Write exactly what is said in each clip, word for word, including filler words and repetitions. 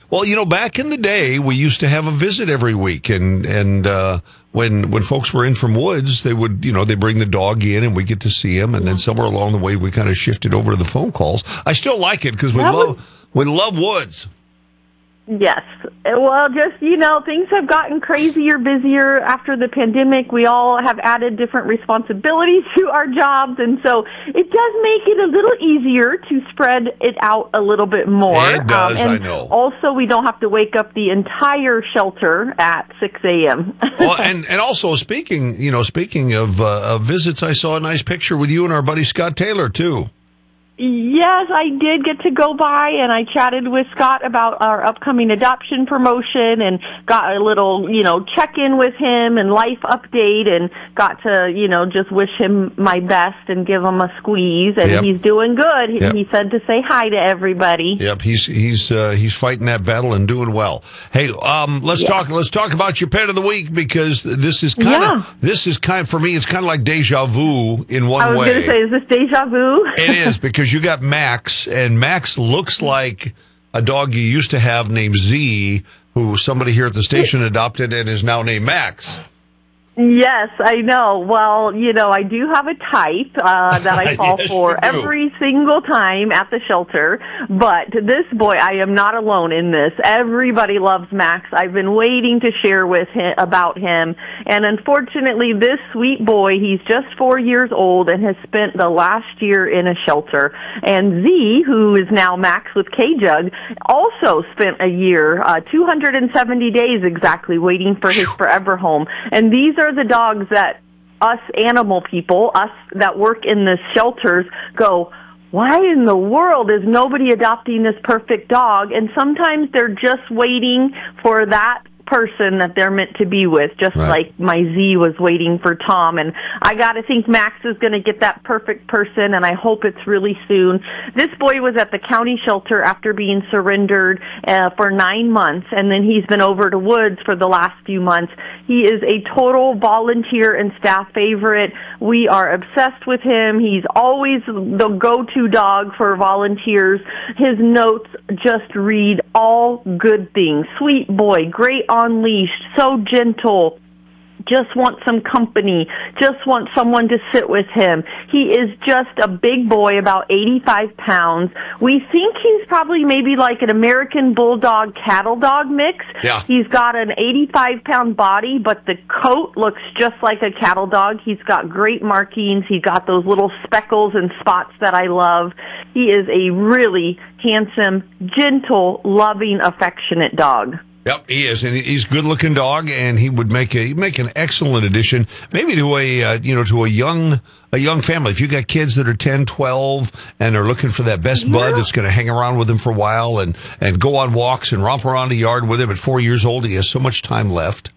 Well, you know, back in the day, we used to have a visit every week, and and uh, when when folks were in from Woods, they would, you know, they bring the dog in, and we get to see him, and yeah. then somewhere along the way, we kind of shifted over to the phone calls. I still like it because we that love would... we love Woods. Yes. Well, just, you know, things have gotten crazier, busier after the pandemic. We all have added different responsibilities to our jobs, and so it does make it a little easier to spread it out a little bit more. It does, um, and I know. Also, we don't have to wake up the entire shelter at six a.m. Well, and, and also, speaking, you know, speaking of, uh, of visits, I saw a nice picture with you and our buddy Scott Taylor, too. Yes, I did get to go by, and I chatted with Scott about our upcoming adoption promotion and got a little, you know, check-in with him and life update, and got to, you know, just wish him my best and give him a squeeze, and yep. he's doing good. He, yep. he said to say hi to everybody. Yep, he's he's uh, he's fighting that battle and doing well. Hey, um, let's yeah. talk let's talk about your pet of the week, because this is kind of yeah. this is kind of, for me, it's kind of like deja vu in one way. I was way. going to say, is this deja vu? It is, because you got Max, and Max looks like a dog you used to have named Z, who somebody here at the station adopted and is now named Max. Yes, I know. Well, you know, I do have a type uh, that I fall yes, for every single time at the shelter. But this boy, I am not alone in this. Everybody loves Max. I've been waiting to share with him about him. And unfortunately, this sweet boy, he's just four years old and has spent the last year in a shelter. And Z, who is now Max with K-Jug, also spent a year, uh, two hundred seventy days exactly, waiting for his forever home. And these are the dogs that us animal people, us that work in the shelters, go, why in the world is nobody adopting this perfect dog? And sometimes they're just waiting for that person that they're meant to be with, just right. like my Z was waiting for Tom. And I got to think Max is going to get that perfect person, and I hope it's really soon. This boy was at the county shelter after being surrendered uh, for nine months, and then he's been over to Woods for the last few months. He is a total volunteer and staff favorite. We are obsessed with him. He's always the go-to dog for volunteers. His notes just read all good things. Sweet boy, great on leash, so gentle, just want some company, just want someone to sit with him. He is just a big boy, about eighty-five pounds. We think he's probably maybe like an American Bulldog cattle dog mix. Yeah. He's got an eighty-five pound body, but the coat looks just like a cattle dog. He's got great markings. He's got those little speckles and spots that I love. He is a really handsome, gentle, loving, affectionate dog. Yep, he is, and he's a good-looking dog, and he would make a he'd make an excellent addition, maybe to a uh, you know to a young a young family. If you got kids that are ten, twelve, and are looking for that best bud yeah. that's going to hang around with them for a while and and go on walks and romp around the yard with him. At four years old, he has so much time left.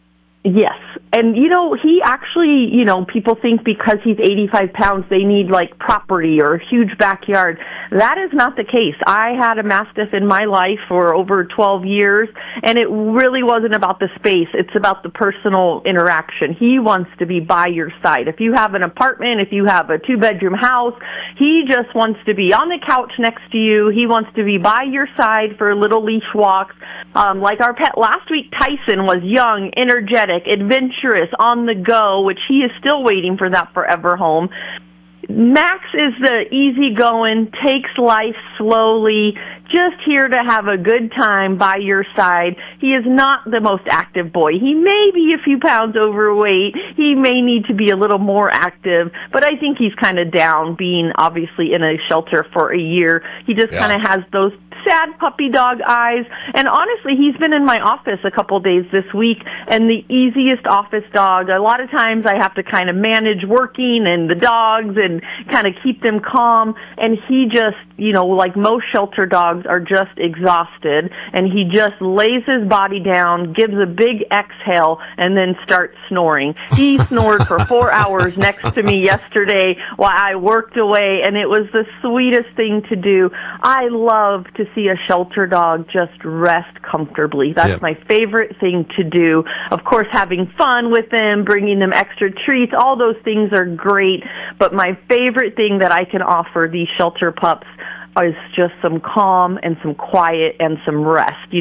Yes. And, you know, he actually, you know, people think because he's eighty-five pounds, they need, like, property or a huge backyard. That is not the case. I had a Mastiff in my life for over twelve years, and it really wasn't about the space. It's about the personal interaction. He wants to be by your side. If you have an apartment, if you have a two-bedroom house, he just wants to be on the couch next to you. He wants to be by your side for little leash walks. Um, like our pet last week, Tyson was young, energetic, adventurous, on the go, which he is still waiting for that forever home. Max is the easygoing, takes life slowly, just here to have a good time by your side. He is not the most active boy. He may be a few pounds overweight. He may need to be a little more active, but I think he's kind of down being obviously in a shelter for a year. He just yeah. kind of has those sad puppy dog eyes. And honestly, he's been in my office a couple days this week, and the easiest office dog. A lot of times I have to kind of manage working and the dogs and kind of keep them calm. And he just, you know, like most shelter dogs, are just exhausted. And he just lays his body down, gives a big exhale, and then starts snoring. He snored for four hours next to me yesterday while I worked away, and it was the sweetest thing to do. I love to see a shelter dog just rest comfortably. That's yep. my favorite thing to do. Of course, having fun with them, bringing them extra treats, all those things are great. But my favorite thing that I can offer these shelter pups is just some calm and some quiet and some rest. You